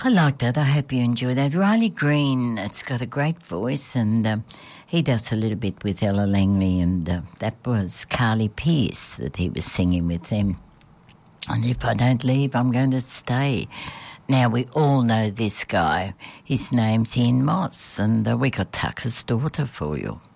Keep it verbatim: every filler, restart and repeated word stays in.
I like that. I hope you enjoy that. Riley Green, it's got a great voice, and um, he does a little bit with Ella Langley, and uh, that was Carly Pearce that he was singing with them. And if I don't leave, I'm going to stay. Now, we all know this guy. His name's Ian Moss, and uh, we got Tucker's daughter for you.